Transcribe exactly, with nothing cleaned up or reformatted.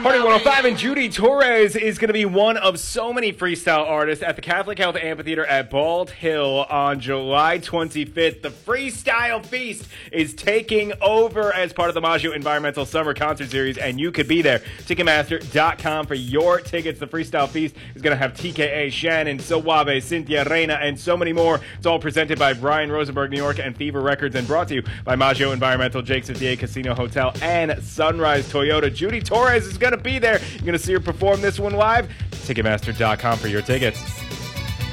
Party one oh five, and Judy Torres is going to be one of so many freestyle artists at the Catholic Health Amphitheater at Bald Hill on July twenty-fifth. The Freestyle Feast is taking over as part of the Maggio Environmental Summer Concert Series, and you could be there. Ticketmaster dot com for your tickets. The Freestyle Feast is going to have T K A, Shannon, Soave, Cynthia Reina, and so many more. It's all presented by Brian Rosenberg, New York, and Fever Records, and brought to you by Maggio Environmental, Jake's fifty-eight Casino Hotel, and Sunrise Toyota. Judy Torres is going to be there. You're going to see her perform this one live. Ticketmaster dot com for your tickets.